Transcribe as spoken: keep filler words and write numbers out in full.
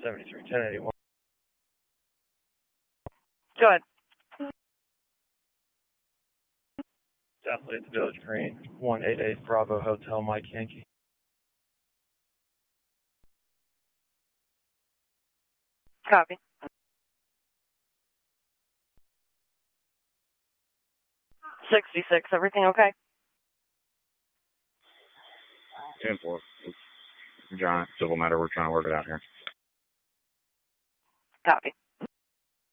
seventy-three, ten eighty-one. Go ahead. South Village Green, one eight eight Bravo Hotel, Mike Yankee. Copy. sixty-six, everything okay? ten four. It's giant civil matter. We're trying to work it out here. Copy.